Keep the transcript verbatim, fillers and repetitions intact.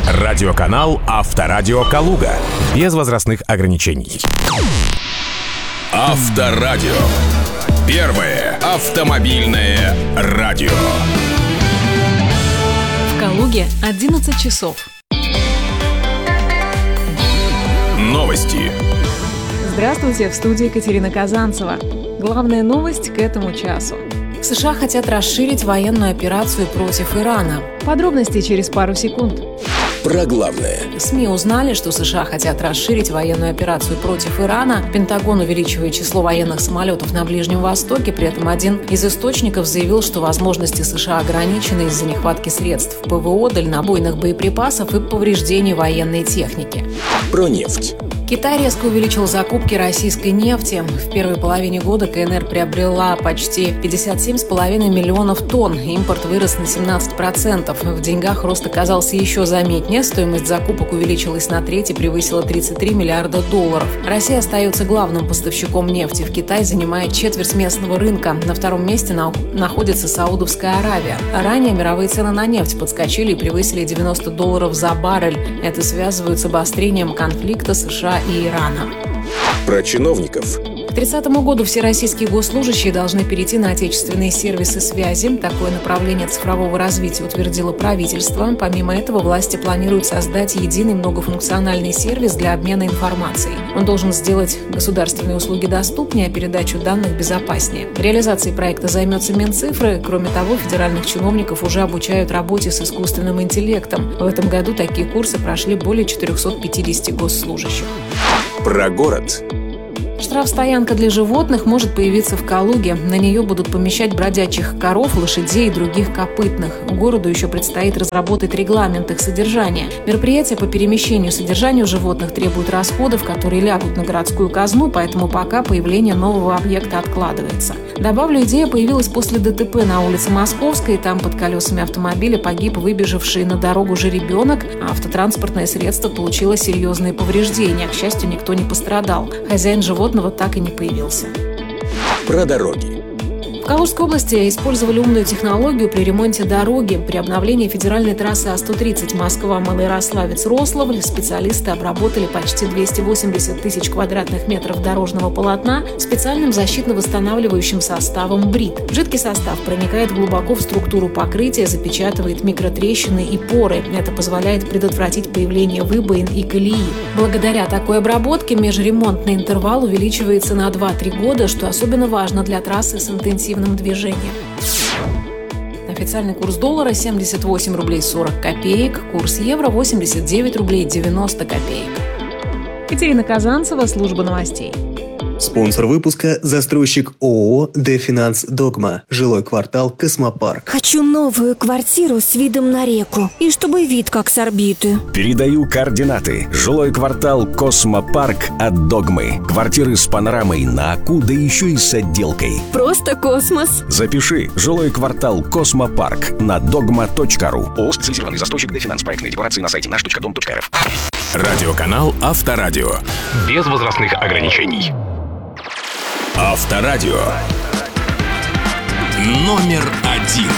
Радиоканал «Авторадио Калуга». Без возрастных ограничений. Авторадио. Первое автомобильное радио. В Калуге одиннадцать часов. Новости. Здравствуйте, в студии Екатерина Казанцева. Главная новость к этому часу. США хотят расширить военную операцию против Ирана. Подробности через пару секунд. Про главное. СМИ узнали, что США хотят расширить военную операцию против Ирана. Пентагон увеличивает число военных самолетов на Ближнем Востоке. При этом один из источников заявил, что возможности США ограничены из-за нехватки средств ПВО, дальнобойных боеприпасов и повреждений военной техники. Про нефть. Китай резко увеличил закупки российской нефти. В первой половине года КНР приобрела почти пятьдесят семь целых пять десятых миллионов тонн. Импорт вырос на семнадцать процентов. В деньгах рост оказался еще заметнее. Стоимость закупок увеличилась на треть и превысила тридцать три миллиарда долларов. Россия остается главным поставщиком нефти в Китай, занимает четверть местного рынка. На втором месте на... находится Саудовская Аравия. Ранее мировые цены на нефть подскочили и превысили девяносто долларов за баррель. Это связывают с обострением конфликта США и Ирана. Про чиновников. К тридцатому году все российские госслужащие должны перейти на отечественные сервисы связи. Такое направление цифрового развития утвердило правительство. Помимо этого, власти планируют создать единый многофункциональный сервис для обмена информацией. Он должен сделать государственные услуги доступнее, а передачу данных безопаснее. Реализацией проекта займется Минцифры. Кроме того, федеральных чиновников уже обучают работе с искусственным интеллектом. В этом году такие курсы прошли более четырехсот пятидесяти госслужащих. Про город. Штрафстоянка для животных может появиться в Калуге. На нее будут помещать бродячих коров, лошадей и других копытных. Городу еще предстоит разработать регламент их содержания. Мероприятия по перемещению и содержанию животных требуют расходов, которые лягут на городскую казну, поэтому пока появление нового объекта откладывается. Добавлю, идея появилась после ДТП на улице Московской. Там под колесами автомобиля погиб выбежавший на дорогу жеребенок, а автотранспортное средство получило серьезные повреждения. К счастью, никто не пострадал. Хозяин животного так и не появился. Про дороги. В Калужской области использовали умную технологию при ремонте дороги. При обновлении федеральной трассы А сто тридцать Москва-Малоярославец-Рославль специалисты обработали почти двести восемьдесят тысяч квадратных метров дорожного полотна специальным защитно-восстанавливающим составом БРИТ. Жидкий состав проникает глубоко в структуру покрытия, запечатывает микротрещины и поры. Это позволяет предотвратить появление выбоин и колеи. Благодаря такой обработке межремонтный интервал увеличивается на два-три года, что особенно важно для трассы с интенсивным движением. Официальный курс доллара семьдесят восемь рублей сорок копеек, курс евро восемьдесят девять рублей девяносто копеек. Екатерина Казанцева, служба новостей. Спонсор выпуска – застройщик ООО «Дефинанс Догма», жилой квартал «Космопарк». Хочу новую квартиру с видом на реку и чтобы вид как с орбиты. Передаю координаты. Жилой квартал «Космопарк» от «Догмы». Квартиры с панорамой на Аку, да еще и с отделкой. Просто космос. Запиши. Жилой квартал «Космопарк» на догма точка ру. ООО «Специализированный застройщик Дефинанс». Проектные декларации на сайте наш точка дом точка рф. Радиоканал «Авторадио». Без возрастных ограничений. Авторадио. Номер один.